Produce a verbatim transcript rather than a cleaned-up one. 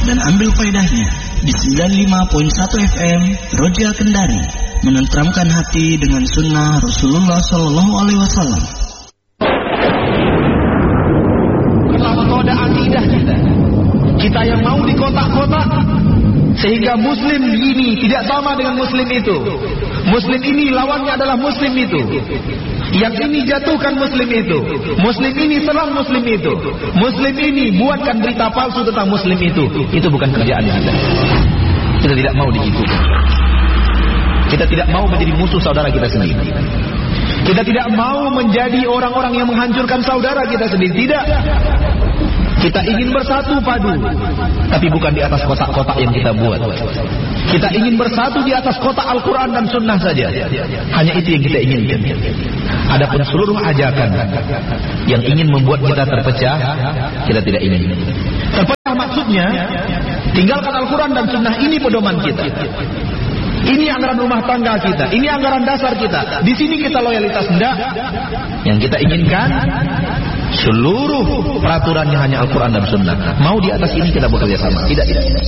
dan ambil faedahnya di sembilan puluh lima koma satu F M Roja Kendari, menenteramkan hati dengan sunnah Rasulullah Shallallahu Alaihi Wasallam. Karena menggoda akidah kita, kita yang mau di kotak-kotak, sehingga muslim ini tidak sama dengan muslim itu. Muslim ini lawannya adalah muslim itu. Yang ini jatuhkan muslim itu. Muslim ini serang muslim itu. Muslim ini buatkan berita palsu tentang muslim itu. Itu bukan kerjaan kita. Kita tidak mau dihitung. Kita tidak mau menjadi musuh saudara kita sendiri. Kita tidak mau menjadi orang-orang yang menghancurkan saudara kita sendiri. Tidak. Kita ingin bersatu padu, tapi bukan di atas kotak-kotak yang kita buat. Kita ingin bersatu di atas kotak Al-Quran dan Sunnah saja. Hanya itu yang kita inginkan. Adapun seluruh ajakan yang ingin membuat kita terpecah, kita tidak ingin. Terpecah maksudnya, tinggalkan Al-Quran dan Sunnah, ini pedoman kita. Ini anggaran rumah tangga kita, ini anggaran dasar kita. Di sini kita loyalitas, enggak. Yang kita inginkan seluruh peraturannya hanya Al-Quran dan Sunnah. Mau di atas ini kita bekerja sama. Tidak, tidak, tidak.